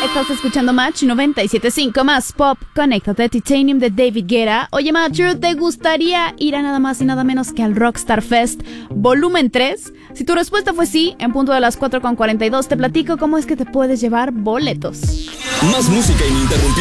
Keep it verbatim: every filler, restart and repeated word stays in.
estás escuchando Match noventa y siete punto cinco más pop. Conéctate, Titanium de David Guetta. Oye, Matcher, ¿te gustaría ir a nada más y nada menos que al Rockstar Fest Volumen tres? Si tu respuesta fue sí, en punto de las cuatro con cuarenta y dos te platico cómo es que te puedes llevar boletos. Más música ininterrumpida.